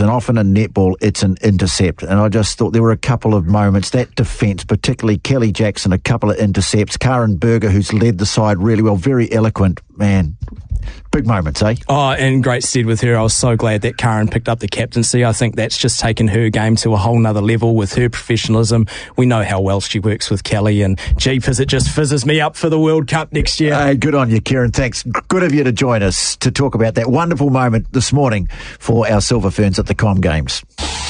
and often in netball it's an intercept. And I just thought there were a couple of moments, that defence, particularly Kelly Jackson, a couple of intercepts, Karen Berger, who's led the side really well, very eloquent, man. Big moments, eh? Oh, and great stead with her. I was so glad that Karen picked up the captaincy. I think that's just taken her game to a whole nother level with her professionalism. We know how well she works with Kelly, and jeepers, it just fizzes me up for the World Cup next year. Hey, good on you, Kieran. Thanks. Good of you to join us to talk about that wonderful moment this morning for our Silver Ferns at the Com Games.